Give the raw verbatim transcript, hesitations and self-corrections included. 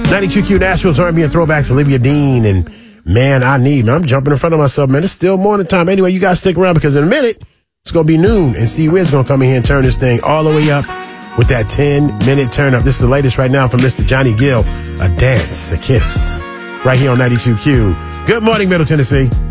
ninety-two Q Nashville's R and B and throwbacks, Olivia Dean and Man I Need. Man, I'm jumping in front of myself, man. It's still morning time. Anyway, you guys stick around because in a minute, it's going to be noon. And Steve Wiz going to come in here and turn this thing all the way up with that ten-minute turn up. This is the latest right now from Mister Johnny Gill. A dance, a kiss. Right here on ninety-two Q. Good morning, Middle Tennessee.